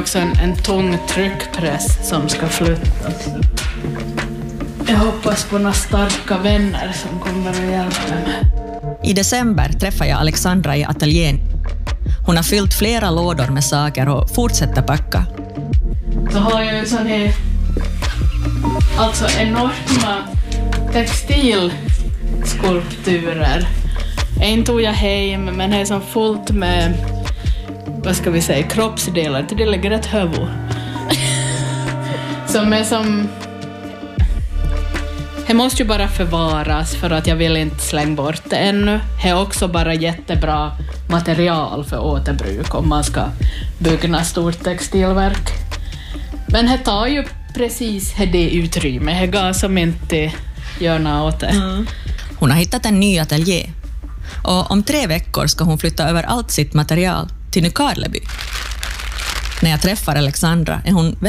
också en tung tryckpress som ska flyttas. Jag hoppas på några starka vänner som kommer att hjälpa mig. I december träffar jag Alexandra i ateljén. Hon har fyllt flera lådor med saker och fortsätter packa. Så har jag en sån här alltså enorma textilskulpturer. En tog jag hem, men det är som fullt med, vad ska vi säga, kroppsdelar till det ligger ett huvud. Som är som... Det måste ju bara förvaras för att jag vill inte slänga bort det ännu. Det är också bara jättebra material för återbruk om man ska bygga stort textilverk. Men det tar ju precis det utrymme. Det går som inte gör något åt det. Hon har hittat en ny ateljé. Och om 3 veckor ska hon flytta över allt sitt material till Nykarleby. När jag träffar Alexandra är hon